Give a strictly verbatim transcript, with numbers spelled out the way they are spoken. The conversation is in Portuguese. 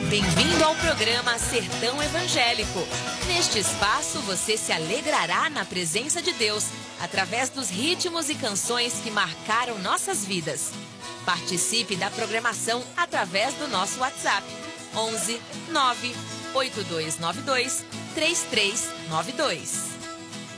Bem-vindo ao programa Sertão Evangélico. Neste espaço você se alegrará na presença de Deus, através dos ritmos e canções que marcaram nossas vidas. Participe da programação através do nosso WhatsApp onze nove oito dois nove dois três três nove dois.